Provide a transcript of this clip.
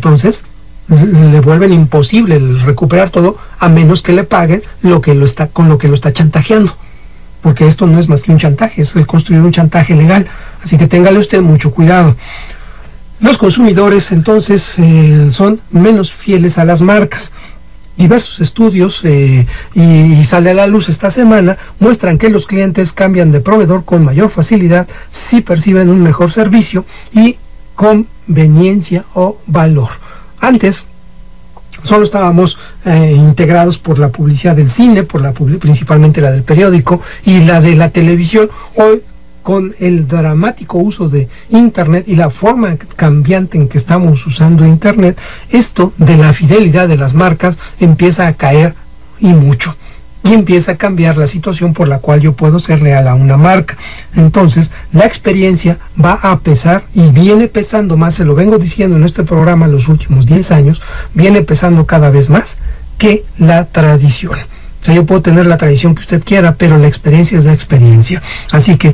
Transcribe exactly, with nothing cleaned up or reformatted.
entonces le vuelven imposible el recuperar todo, a menos que le paguen lo que lo está, con lo que lo está chantajeando, porque esto no es más que un chantaje, es el construir un chantaje legal, así que téngale usted mucho cuidado. Los consumidores entonces eh, son menos fieles a las marcas. Diversos estudios, eh, y, y sale a la luz esta semana, muestran que los clientes cambian de proveedor con mayor facilidad si perciben un mejor servicio y conveniencia o valor. Antes solo estábamos eh, integrados por la publicidad del cine, por la principalmente la del periódico y la de la televisión. Hoy, con el dramático uso de Internet y la forma cambiante en que estamos usando Internet, esto de la fidelidad de las marcas empieza a caer y mucho. Y empieza a cambiar la situación por la cual yo puedo ser leal a una marca. Entonces, la experiencia va a pesar y viene pesando más, se lo vengo diciendo en este programa los últimos diez años, viene pesando cada vez más que la tradición. O sea, yo puedo tener la tradición que usted quiera, pero la experiencia es la experiencia. Así que